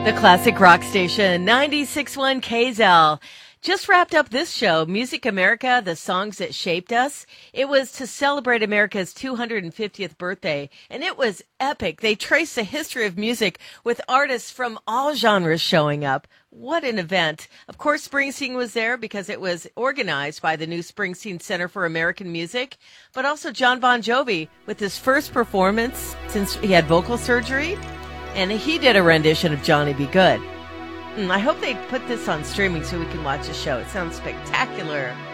The classic rock station, 96.1 KZL. Just wrapped up this show, Music America, the songs that shaped us. It was to celebrate America's 250th birthday, and it was epic. They traced the history of music with artists from all genres showing up. What an event. Of course, Springsteen was there because it was organized by the new Springsteen Center for American Music, but also John Bon Jovi with his first performance since he had vocal surgery, and he did a rendition of Johnny B. Good. I hope they put this on streaming so we can watch the show. It sounds spectacular.